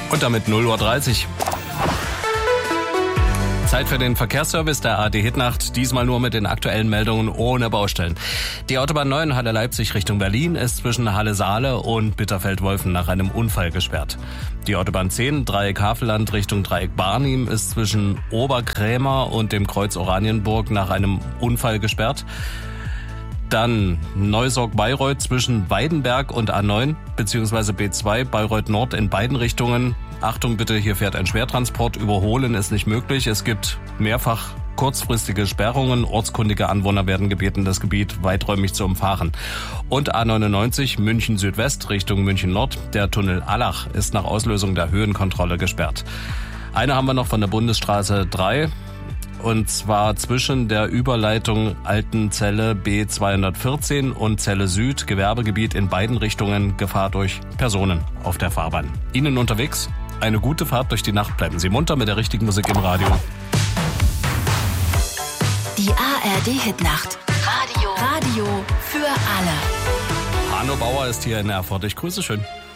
Und damit 0:30 Uhr. Zeit für den Verkehrsservice der ARD Hitnacht, diesmal nur mit den aktuellen Meldungen ohne Baustellen. Die Autobahn 9 Halle Leipzig Richtung Berlin ist zwischen Halle Saale und Bitterfeld-Wolfen nach einem Unfall gesperrt. Die Autobahn 10 Dreieck Havelland Richtung Dreieck Barnim ist zwischen Oberkrämer und dem Kreuz Oranienburg nach einem Unfall gesperrt. Dann Neusorg-Bayreuth zwischen Weidenberg und A9 bzw. B2 Bayreuth Nord in beiden Richtungen. Achtung bitte, hier fährt ein Schwertransport. Überholen ist nicht möglich. Es gibt mehrfach kurzfristige Sperrungen. Ortskundige Anwohner werden gebeten, das Gebiet weiträumig zu umfahren. Und A99 München Südwest Richtung München Nord. Der Tunnel Allach ist nach Auslösung der Höhenkontrolle gesperrt. Eine haben wir noch von der Bundesstraße 3. Und zwar zwischen der Überleitung Altenzelle B214 und Celle Süd, Gewerbegebiet in beiden Richtungen, Gefahr durch Personen auf der Fahrbahn. Ihnen unterwegs eine gute Fahrt durch die Nacht. Bleiben Sie munter mit der richtigen Musik im Radio. Die ARD Hitnacht. Radio für alle. Arno Bauer ist hier in Erfurt. Ich grüße schön.